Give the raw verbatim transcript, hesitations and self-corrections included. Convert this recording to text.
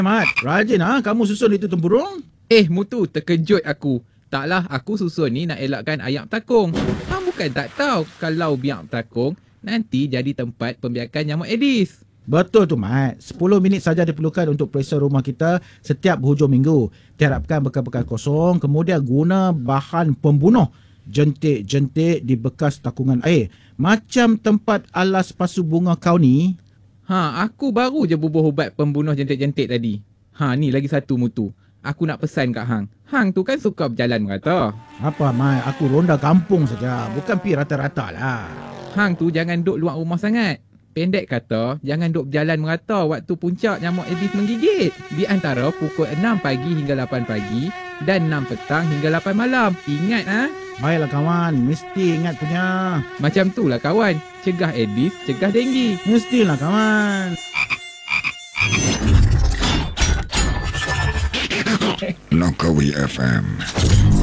Mat, rajin ha kamu susun itu tempurung. Eh, Mutu, terkejut aku. Taklah, aku susun ni nak elakkan ayam takung. Hang bukan tak tahu kalau biak takung, nanti jadi tempat pembiakan nyamuk Aedes. Betul tu Mat. sepuluh minit saja diperlukan untuk periksa rumah kita setiap hujung minggu. Tiarapkan bekal-bekal kosong, kemudian guna bahan pembunuh jentik-jentik di bekas takungan air. Macam tempat alas pasu bunga kau ni. Ha, aku baru je bubuh ubat pembunuh jentik-jentik tadi. Ha, ni lagi satu, Mutu. Aku nak pesan kat Hang. Hang tu kan suka berjalan merata. Apa Mat, aku ronda kampung saja, bukan pi rata-rata lah. Hang tu jangan duk luar rumah sangat. Pendek kata, jangan duk berjalan merata waktu puncak nyamuk Aedes menggigit. Di antara pukul enam pagi hingga lapan pagi dan enam petang hingga lapan malam. Ingat ah. Ha? Baiklah kawan, mesti ingat punya. Macam tu lah kawan. Cegah Aedes, cegah denggi. Mestilah kawan. Langkawi F M.